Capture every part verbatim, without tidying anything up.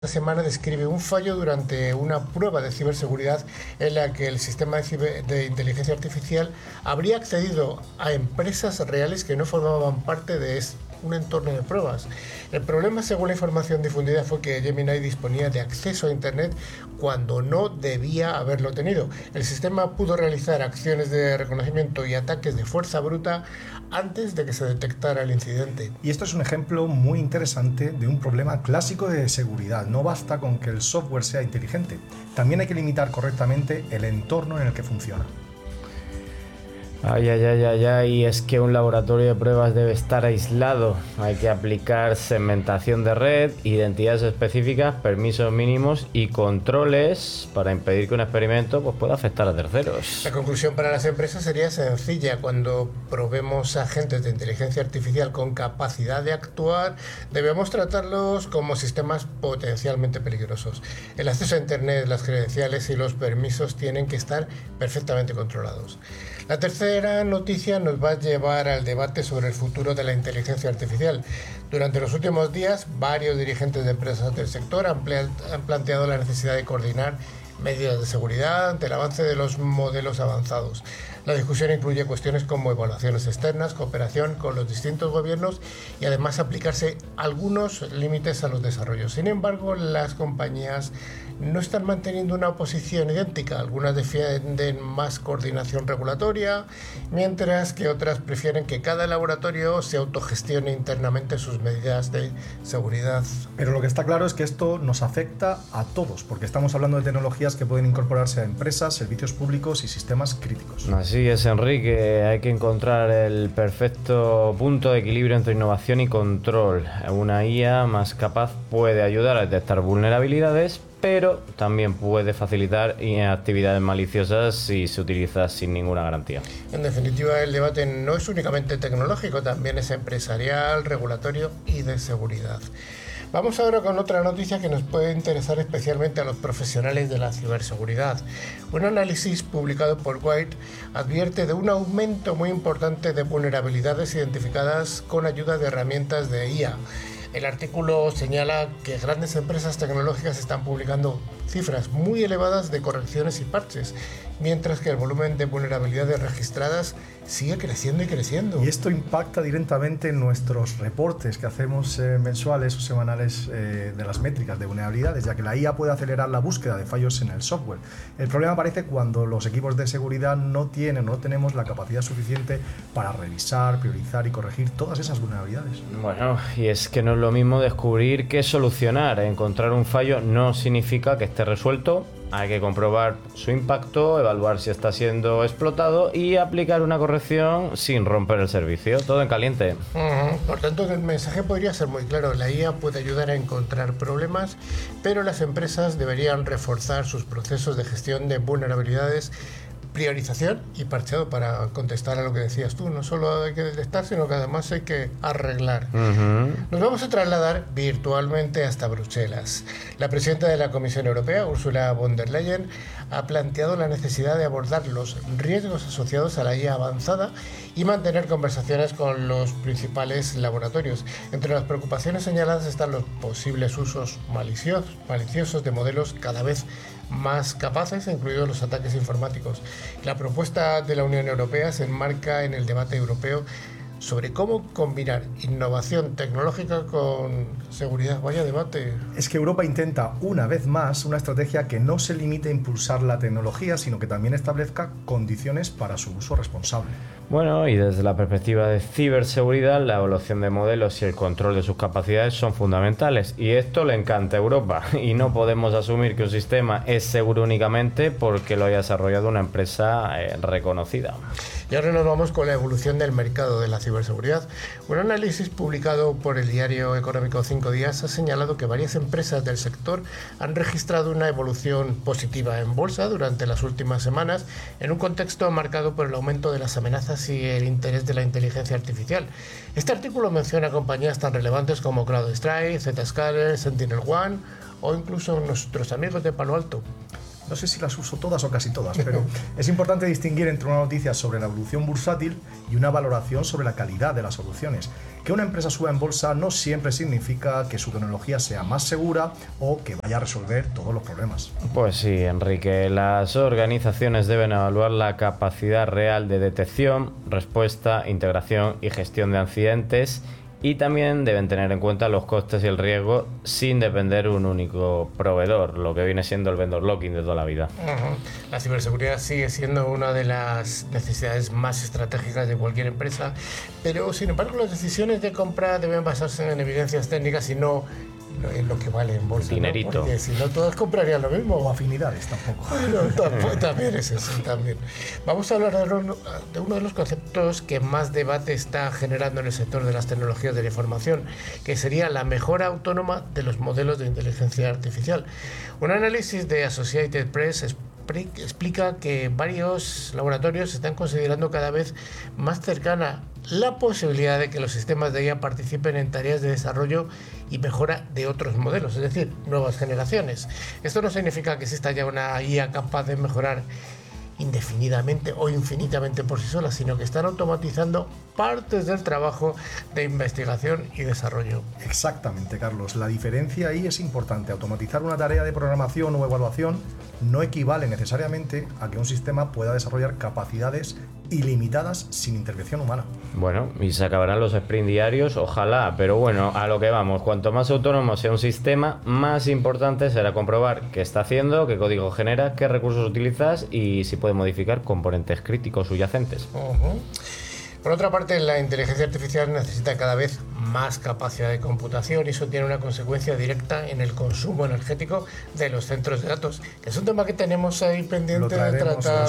Esta semana describe un fallo durante una prueba de ciberseguridad en la que el sistema de, ciber, de inteligencia artificial habría accedido a empresas reales que no formaban parte de un entorno de pruebas. El problema, según la información difundida, fue que Gemini disponía de acceso a Internet cuando no debía haberlo tenido. El sistema pudo realizar acciones de reconocimiento y ataques de fuerza bruta antes de que se detectara el incidente. Y esto es un ejemplo muy interesante de un problema clásico de seguridad. No basta con que el software sea inteligente, también hay que limitar correctamente el entorno en el que funciona. Ay, ay, ay, ay, ay, es que un laboratorio de pruebas debe estar aislado. Hay que aplicar segmentación de red, identidades específicas, permisos mínimos y controles para impedir que un experimento pues, pueda afectar a terceros. La conclusión para las empresas sería sencilla. Cuando probemos agentes de inteligencia artificial con capacidad de actuar, debemos tratarlos como sistemas potencialmente peligrosos. El acceso a Internet, las credenciales y los permisos tienen que estar perfectamente controlados. La tercera noticia nos va a llevar al debate sobre el futuro de la inteligencia artificial. Durante los últimos días, varios dirigentes de empresas del sector han, ple- han planteado la necesidad de coordinar medidas de seguridad ante el avance de los modelos avanzados. La discusión incluye cuestiones como evaluaciones externas, cooperación con los distintos gobiernos y además aplicarse algunos límites a los desarrollos. Sin embargo, las compañías no están manteniendo una posición idéntica. Algunas defienden más coordinación regulatoria, mientras que otras prefieren que cada laboratorio se autogestione internamente sus medidas de seguridad. Pero lo que está claro es que esto nos afecta a todos, porque estamos hablando de tecnologías que pueden incorporarse a empresas, servicios públicos y sistemas críticos. Así es, Enrique, hay que encontrar el perfecto punto de equilibrio entre innovación y control. Una I A más capaz puede ayudar a detectar vulnerabilidades, pero también puede facilitar actividades maliciosas si se utiliza sin ninguna garantía. En definitiva, el debate no es únicamente tecnológico, también es empresarial, regulatorio y de seguridad. Vamos ahora con otra noticia que nos puede interesar especialmente a los profesionales de la ciberseguridad. Un análisis publicado por Wired advierte de un aumento muy importante de vulnerabilidades identificadas con ayuda de herramientas de I A. El artículo señala que grandes empresas tecnológicas están publicando cifras muy elevadas de correcciones y parches, mientras que el volumen de vulnerabilidades registradas sigue creciendo y creciendo. Y esto impacta directamente en nuestros reportes que hacemos eh, mensuales o semanales eh, de las métricas de vulnerabilidades, ya que la I A puede acelerar la búsqueda de fallos en el software. El problema aparece cuando los equipos de seguridad no tienen o no tenemos la capacidad suficiente para revisar, priorizar y corregir todas esas vulnerabilidades. Bueno, y es que no es lo mismo descubrir que solucionar. Encontrar un fallo no significa que esté resuelto. Hay que comprobar su impacto, evaluar si está siendo explotado y aplicar una corrección sin romper el servicio. Todo en caliente. Uh-huh. Por tanto, el mensaje podría ser muy claro. La I A puede ayudar a encontrar problemas, pero las empresas deberían reforzar sus procesos de gestión de vulnerabilidades, priorización y parcheado para contestar a lo que decías tú. No solo hay que detectar, sino que además hay que arreglar. Uh-huh. Nos vamos a trasladar virtualmente hasta Bruselas. La presidenta de la Comisión Europea, Ursula von der Leyen, ha planteado la necesidad de abordar los riesgos asociados a la I A avanzada y mantener conversaciones con los principales laboratorios. Entre las preocupaciones señaladas están los posibles usos maliciosos, maliciosos de modelos cada vez más capaces, incluidos los ataques informáticos. La propuesta de la Unión Europea se enmarca en el debate europeo sobre cómo combinar innovación tecnológica con seguridad. Vaya debate. Es que Europa intenta, una vez más, una estrategia que no se limite a impulsar la tecnología, sino que también establezca condiciones para su uso responsable. Bueno, y desde la perspectiva de ciberseguridad, la evaluación de modelos y el control de sus capacidades son fundamentales. Y esto le encanta a Europa. Y no podemos asumir que un sistema es seguro únicamente porque lo haya desarrollado una empresa eh, reconocida. Y ahora nos vamos con la evolución del mercado de la ciberseguridad. Un análisis publicado por el diario económico Cinco Días ha señalado que varias empresas del sector han registrado una evolución positiva en bolsa durante las últimas semanas, en un contexto marcado por el aumento de las amenazas y el interés de la inteligencia artificial. Este artículo menciona compañías tan relevantes como CrowdStrike, Zscaler, SentinelOne o incluso nuestros amigos de Palo Alto. No sé si las uso todas o casi todas, pero es importante distinguir entre una noticia sobre la evolución bursátil y una valoración sobre la calidad de las soluciones. Que una empresa suba en bolsa no siempre significa que su tecnología sea más segura o que vaya a resolver todos los problemas. Pues sí, Enrique, las organizaciones deben evaluar la capacidad real de detección, respuesta, integración y gestión de accidentes, y también deben tener en cuenta los costes y el riesgo sin depender de un único proveedor, lo que viene siendo el vendor locking de toda la vida. Uh-huh. La ciberseguridad sigue siendo una de las necesidades más estratégicas de cualquier empresa, pero sin embargo las decisiones de compra deben basarse en evidencias técnicas y no en lo que vale en bolsa. Dinerito. ¿No? Porque si no, todos comprarían lo mismo. O afinidades tampoco. Bueno, tampoco, también es eso, también. Vamos a hablar de uno, de uno de los conceptos que más debate está generando en el sector de las tecnologías de la información, que sería la mejora autónoma de los modelos de inteligencia artificial. Un análisis de Associated Press explica que varios laboratorios están considerando cada vez más cercana la posibilidad de que los sistemas de I A participen en tareas de desarrollo y mejora de otros modelos, es decir, nuevas generaciones. Esto no significa que exista ya una I A capaz de mejorar indefinidamente o infinitamente por sí sola, sino que están automatizando partes del trabajo de investigación y desarrollo. Exactamente, Carlos. La diferencia ahí es importante. Automatizar una tarea de programación o evaluación no equivale necesariamente a que un sistema pueda desarrollar capacidades ilimitadas sin intervención humana. Bueno, y se acabarán los sprint diarios, ojalá, pero bueno, a lo que vamos, cuanto más autónomo sea un sistema, más importante será comprobar qué está haciendo, qué código genera, qué recursos utilizas y si puede modificar componentes críticos subyacentes. Uh-huh. Por otra parte, la inteligencia artificial necesita cada vez más capacidad de computación y eso tiene una consecuencia directa en el consumo energético de los centros de datos, que es un tema que tenemos ahí pendiente de tratar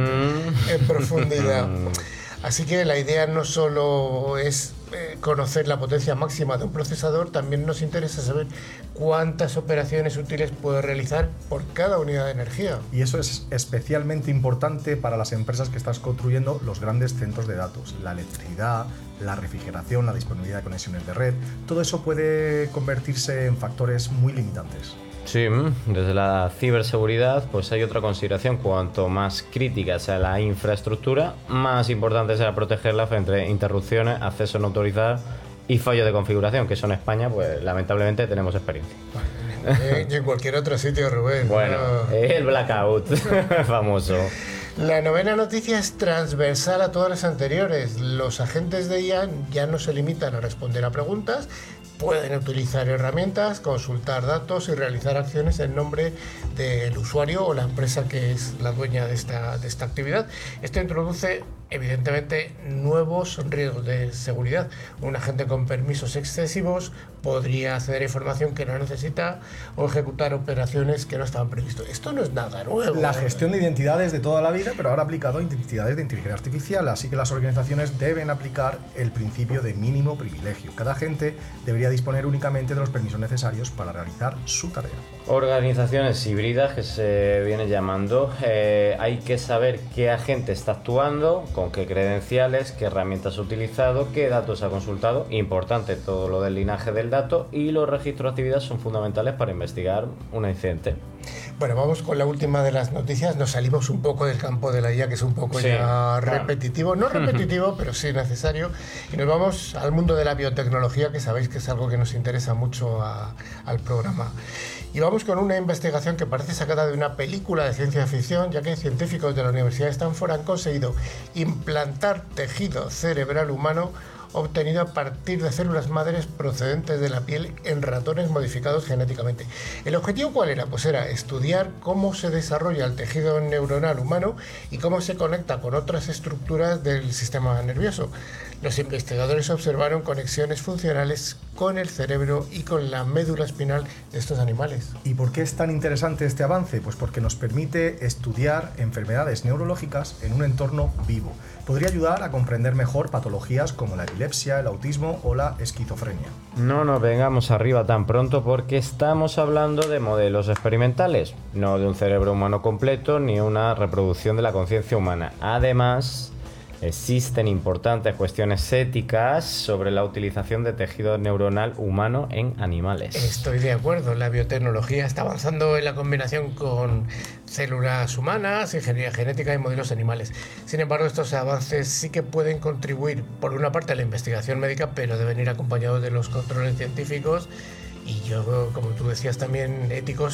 mm. en profundidad. Así que la idea no solo es eh, conocer la potencia máxima de un procesador, también nos interesa saber cuántas operaciones útiles puede realizar por cada unidad de energía. Y eso es especialmente importante para las empresas que estás construyendo los grandes centros de datos. La electricidad, la refrigeración, la disponibilidad de conexiones de red, todo eso puede convertirse en factores muy limitantes. Sí, desde la ciberseguridad pues hay otra consideración: cuanto más crítica sea la infraestructura, más importante será protegerla frente a interrupciones, acceso no autorizado y fallos de configuración, que eso en España pues lamentablemente tenemos experiencia. Eh, y en cualquier otro sitio, Rubén. Bueno, no. El blackout famoso. La novena noticia es transversal a todas las anteriores. Los agentes de I A ya no se limitan a responder a preguntas, pueden utilizar herramientas, consultar datos y realizar acciones en nombre del usuario o la empresa que es la dueña de esta, de esta actividad. Esto introduce evidentemente nuevos riesgos de seguridad. Un agente con permisos excesivos podría acceder a información que no necesita o ejecutar operaciones que no estaban previstas. Esto no es nada nuevo. La gestión de identidades de toda la vida, pero ahora aplicado a identidades de inteligencia artificial. Así que las organizaciones deben aplicar el principio de mínimo privilegio. Cada agente debería disponer únicamente de los permisos necesarios para realizar su tarea. Organizaciones híbridas, que se viene llamando. Eh, hay que saber qué agente está actuando, con qué credenciales, qué herramientas ha utilizado, qué datos ha consultado. Importante todo lo del linaje del dato, y los registros de actividad son fundamentales para investigar un incidente. Bueno, vamos con la última de las noticias. Nos salimos un poco del campo de la I A, que es un poco sí, ya claro. repetitivo. No repetitivo, pero sí necesario. Y nos vamos al mundo de la biotecnología, que sabéis que es algo que nos interesa mucho a, al programa. Y vamos con una investigación que parece sacada de una película de ciencia ficción, ya que científicos de la Universidad de Stanford han conseguido implantar tejido cerebral humano obtenido a partir de células madres procedentes de la piel en ratones modificados genéticamente. ¿El objetivo cuál era? Pues era estudiar cómo se desarrolla el tejido neuronal humano y cómo se conecta con otras estructuras del sistema nervioso. Los investigadores observaron conexiones funcionales con el cerebro y con la médula espinal de estos animales. ¿Y por qué es tan interesante este avance? Pues porque nos permite estudiar enfermedades neurológicas en un entorno vivo. Podría ayudar a comprender mejor patologías como la epilepsia, el autismo o la esquizofrenia. No nos vengamos arriba tan pronto, porque estamos hablando de modelos experimentales, no de un cerebro humano completo ni una reproducción de la conciencia humana. Además, existen importantes cuestiones éticas sobre la utilización de tejido neuronal humano en animales. Estoy de acuerdo, la biotecnología está avanzando en la combinación con células humanas, ingeniería genética y modelos animales. Sin embargo, estos avances sí que pueden contribuir, por una parte, a la investigación médica, pero deben ir acompañados de los controles científicos y yo, como tú decías, también éticos